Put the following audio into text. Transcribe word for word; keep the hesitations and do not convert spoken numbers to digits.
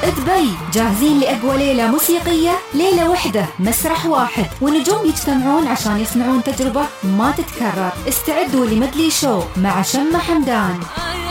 دبي جاهزين لأقوى ليلة موسيقية، ليلة وحدة مسرح واحد ونجوم يجتمعون عشان يصنعون تجربة ما تتكرر. استعدوا لمدلي شو مع شمة حمدان.